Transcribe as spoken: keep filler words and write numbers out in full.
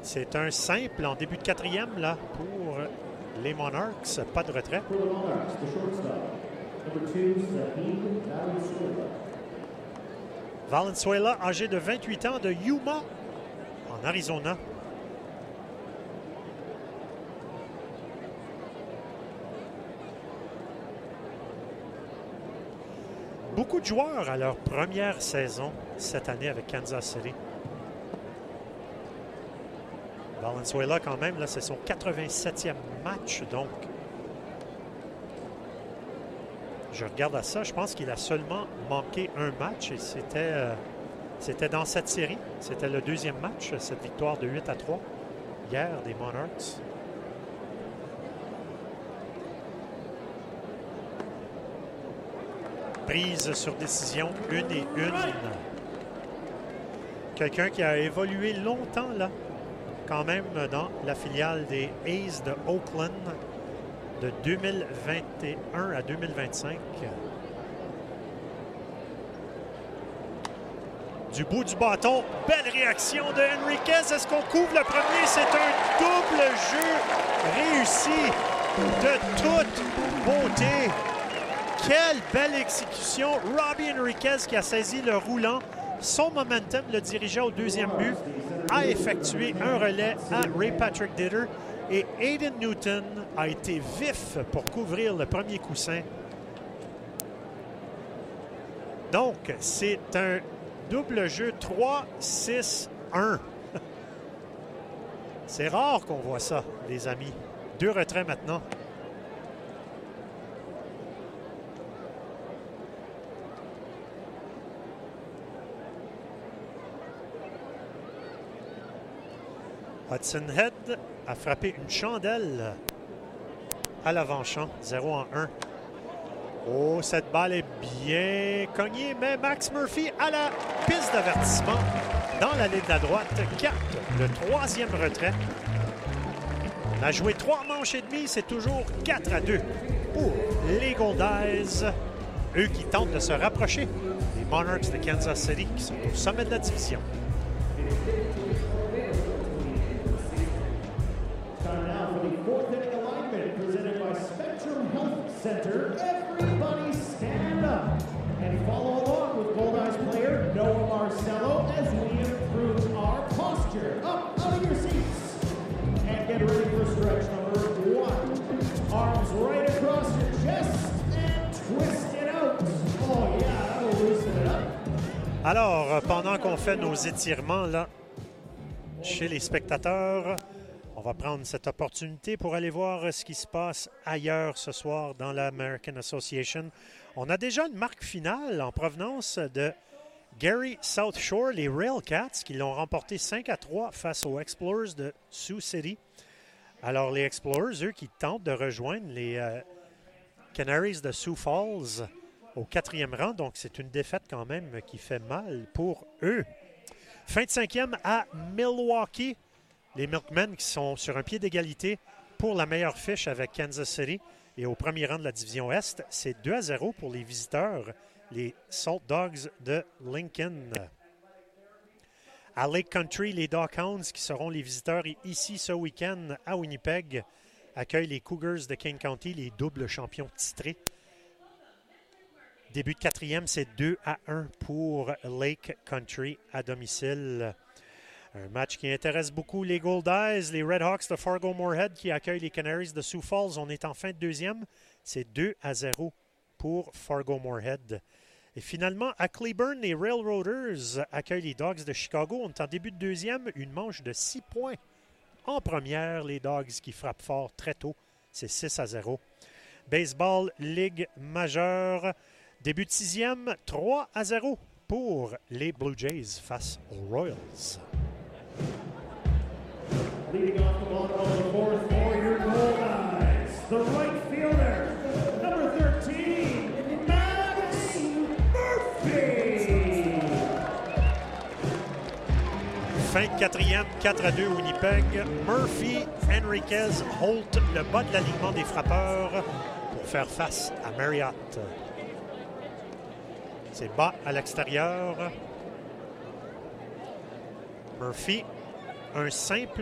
C'est un simple en début de quatrième là pour les Monarchs. Pas de retrait. Valenzuela, âgé de vingt-huit ans, de Yuma, en Arizona. Beaucoup de joueurs à leur première saison cette année avec Kansas City. Valenzuela, quand même, là, c'est son quatre-vingt-septième match, donc. Je regarde à ça, je pense qu'il a seulement manqué un match et c'était euh, c'était dans cette série. C'était le deuxième match, cette victoire de huit à trois hier des Monarchs. Prise sur décision, une et une. Quelqu'un qui a évolué longtemps, là, quand même, dans la filiale des A's de Oakland de deux mille vingt et un à deux mille vingt-cinq. Du bout du bâton, belle réaction de Henriquez. Est-ce qu'on couvre le premier? C'est un double jeu réussi de toute beauté. Quelle belle exécution. Robbie Henriquez qui a saisi le roulant. Son momentum le dirigeait au deuxième but. A effectué un relais à Ray Patrick Ditter. Et Aiden Newton a été vif pour couvrir le premier coussin. Donc, c'est un double jeu trois six un. C'est rare qu'on voit ça, les amis. Deux retraits maintenant. Hudson Head a frappé une chandelle à l'avant-champ, zéro en un. Oh, cette balle est bien cognée, mais Max Murphy à la piste d'avertissement dans la ligne de la droite. Capte le troisième retrait. On a joué trois manches et demie, c'est toujours quatre à deux pour les Goldeyes. Eux qui tentent de se rapprocher des Monarchs de Kansas City qui sont au sommet de la division. Center, everybody stand up and follow along with Goldeyes player Noah Marcello as we improve our posture. Up out of your seats and get ready for stretch number one. Arms right across your chest and twist it out. Oh yeah, that'll loosen it up. Alors, pendant qu'on fait nos étirements là chez les spectateurs, on va prendre cette opportunité pour aller voir ce qui se passe ailleurs ce soir dans l'American Association. On a déjà une marque finale en provenance de Gary South Shore, les Railcats, qui l'ont remporté cinq à trois face aux Explorers de Sioux City. Alors, les Explorers, eux, qui tentent de rejoindre les euh, Canaries de Sioux Falls au quatrième rang. Donc, c'est une défaite quand même qui fait mal pour eux. Fin de cinquième à Milwaukee. Les Milkmen qui sont sur un pied d'égalité pour la meilleure fiche avec Kansas City. Et au premier rang de la division Est, c'est deux à zéro pour les visiteurs, les Salt Dogs de Lincoln. À Lake Country, les Doghounds qui seront les visiteurs ici ce week-end à Winnipeg accueillent les Cougars de Kane County, les doubles champions titrés. Début de quatrième, c'est deux à un pour Lake Country à domicile. Un match qui intéresse beaucoup les Goldeyes, les Red Hawks de Fargo-Moorhead qui accueillent les Canaries de Sioux Falls. On est en fin de deuxième. C'est deux à zéro pour Fargo-Moorhead. Et finalement, à Cleburne, les Railroaders accueillent les Dogs de Chicago. On est en début de deuxième, une manche de six points. En première, les Dogs qui frappent fort très tôt. C'est six à zéro. Baseball, Ligue majeure. Début de sixième, trois à zéro pour les Blue Jays face aux Royals. Leading off the ball on the fourth for your Goldeyes, the right fielder, number thirteen, Max Murphy. Fin de quatrième, quatre à deux Winnipeg. Murphy, Henriquez, Holt, le bas de l'alignement des frappeurs pour faire face à Marriott. C'est bas à l'extérieur. Murphy, un simple